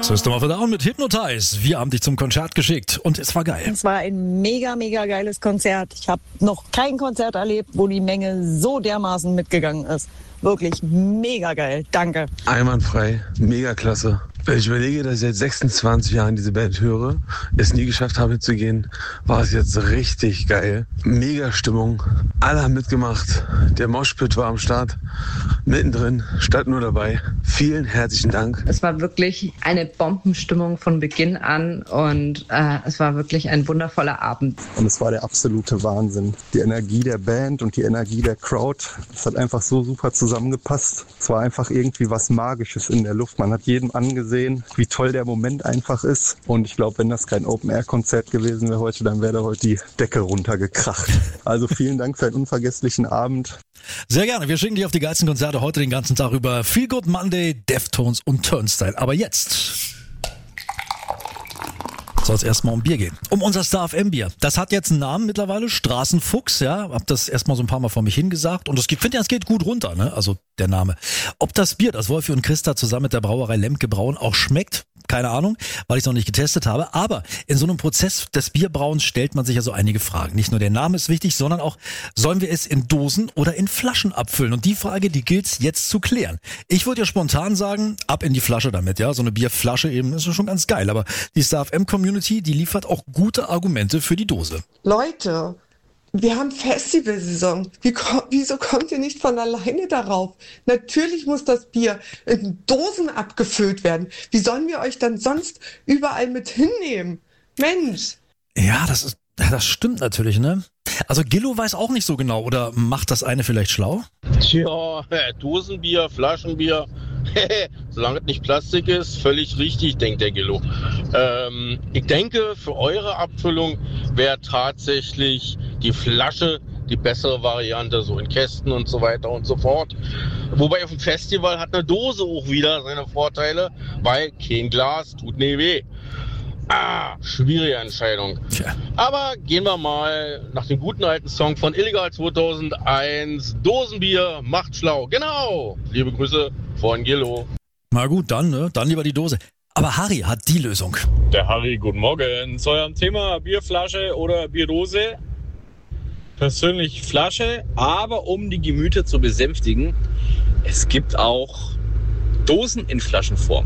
System of a Down mit Hypnotize. Wir haben dich zum Konzert geschickt und es war geil. Es war ein mega, mega geiles Konzert. Ich habe noch kein Konzert erlebt, wo die Menge so dermaßen mitgegangen ist. Wirklich mega geil. Danke. Einwandfrei. Mega klasse. Wenn ich überlege, dass ich seit 26 Jahren diese Band höre, es nie geschafft habe zu gehen, war es jetzt richtig geil. Mega Stimmung. Alle haben mitgemacht. Der Moshpit war am Start. Mittendrin, stand nur dabei. Vielen herzlichen Dank. Es war wirklich eine Bombenstimmung von Beginn an und es war wirklich ein wundervoller Abend. Und es war der absolute Wahnsinn. Die Energie der Band und die Energie der Crowd, das hat einfach so super zusammengepasst. Es war einfach irgendwie was Magisches in der Luft. Man hat jedem angesehen, wie toll der Moment einfach ist. Und ich glaube, wenn das kein Open-Air-Konzert gewesen wäre heute, dann wäre da heute die Decke runtergekracht. Also vielen Dank für einen unvergesslichen Abend. Sehr gerne. Wir schicken dich auf die geilsten Konzerte heute den ganzen Tag über. Feel Good Monday, Deftones und Turnstile. Aber jetzt soll es erstmal um Bier gehen. Um unser Star FM Bier. Das hat jetzt einen Namen mittlerweile, Straßenfuchs, ja. Hab das erstmal so ein paar Mal vor mich hingesagt und ich finde, es geht gut runter, ne? Also der Name. Ob das Bier, das Wolfi und Christa zusammen mit der Brauerei Lemke brauen, auch schmeckt, keine Ahnung, weil ich es noch nicht getestet habe. Aber in so einem Prozess des Bierbrauens stellt man sich ja so einige Fragen. Nicht nur der Name ist wichtig, sondern auch, sollen wir es in Dosen oder in Flaschen abfüllen? Und die Frage, die gilt's jetzt zu klären. Ich würde ja spontan sagen, ab in die Flasche damit, ja. So eine Bierflasche eben ist schon ganz geil. Aber die Star FM Community, die liefert auch gute Argumente für die Dose. Leute, wir haben Festivalsaison. Wieso kommt ihr nicht von alleine darauf? Natürlich muss das Bier in Dosen abgefüllt werden. Wie sollen wir euch dann sonst überall mit hinnehmen? Mensch! Ja, das stimmt natürlich, ne? Also Gillo weiß auch nicht so genau, oder macht das eine vielleicht schlau? Tja, Dosenbier, Flaschenbier, solange es nicht Plastik ist, völlig richtig, denkt der Gillo. Ich denke, für eure Abfüllung wäre tatsächlich die Flasche die bessere Variante, so in Kästen und so weiter und so fort. Wobei auf dem Festival hat eine Dose auch wieder seine Vorteile, weil kein Glas tut nie weh. Schwierige Entscheidung. Tja. Aber gehen wir mal nach dem guten alten Song von Illegal 2001. Dosenbier macht schlau. Genau. Liebe Grüße von Gillo. Na gut, dann lieber die Dose. Aber Harry hat die Lösung. Der Harry, guten Morgen. Zu eurem Thema Bierflasche oder Bierdose. Persönlich Flasche, aber um die Gemüter zu besänftigen, es gibt auch Dosen in Flaschenform.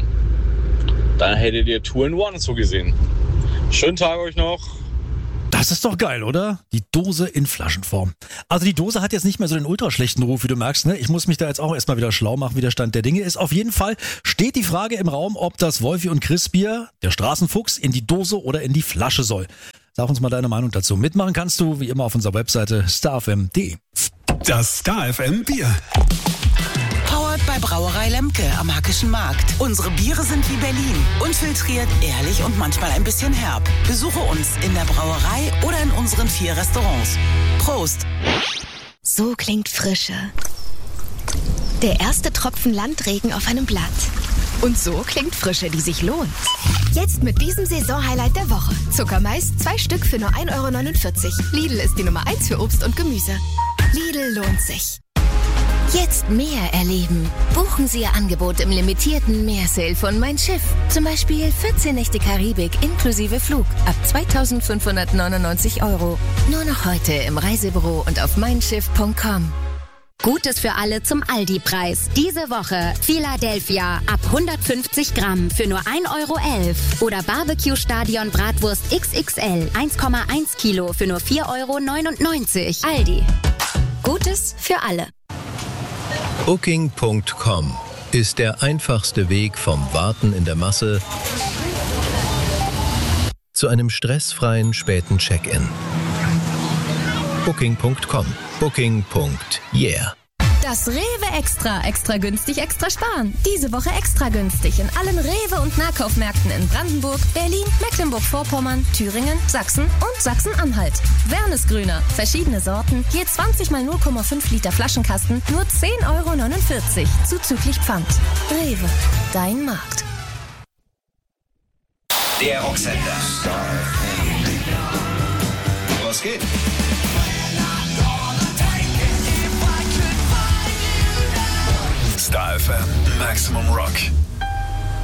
Dann hättet ihr 2-in-1 so gesehen. Schönen Tag euch noch. Das ist doch geil, oder? Die Dose in Flaschenform. Also die Dose hat jetzt nicht mehr so den ultra schlechten Ruf, wie du merkst, ne? Ich muss mich da jetzt auch erstmal wieder schlau machen, wie der Stand der Dinge ist. Auf jeden Fall steht die Frage im Raum, ob das Wolfi und Chris Bier, der Straßenfuchs, in die Dose oder in die Flasche soll. Sag uns mal deine Meinung dazu. Mitmachen kannst du, wie immer, auf unserer Webseite starfm.de. Das Star FM Bier. Powered bei Brauerei Lemke am Hackischen Markt. Unsere Biere sind wie Berlin. Unfiltriert, ehrlich und manchmal ein bisschen herb. Besuche uns in der Brauerei oder in unseren 4 Restaurants. Prost! So klingt Frische. Der erste Tropfen Landregen auf einem Blatt. Und so klingt Frische, die sich lohnt. Jetzt mit diesem Saisonhighlight der Woche. Zuckermais, 2 Stück für nur 1,49 €. Lidl ist die Nummer 1 für Obst und Gemüse. Lidl lohnt sich. Jetzt mehr erleben. Buchen Sie Ihr Angebot im limitierten Meersale von Mein Schiff. Zum Beispiel 14 Nächte Karibik inklusive Flug ab 2.599 €. Nur noch heute im Reisebüro und auf meinschiff.com. Gutes für alle zum Aldi-Preis. Diese Woche Philadelphia ab 150 Gramm für nur 1,11 € oder Barbecue-Stadion Bratwurst XXL 1,1 Kilo für nur 4,99 €. Aldi. Gutes für alle. Booking.com ist der einfachste Weg vom Warten in der Masse zu einem stressfreien späten Check-in. Booking.com. Booking.yeah. Das Rewe Extra günstig, extra sparen. Diese Woche extra günstig in allen Rewe- und Nahkaufmärkten in Brandenburg, Berlin, Mecklenburg-Vorpommern, Thüringen, Sachsen und Sachsen-Anhalt. Wernesgrüner, verschiedene Sorten, je 20 mal 0,5 Liter Flaschenkasten, nur 10,49 € zuzüglich Pfand. Rewe, dein Markt. Der Rocksender. Was geht? Star FM Maximum Rock.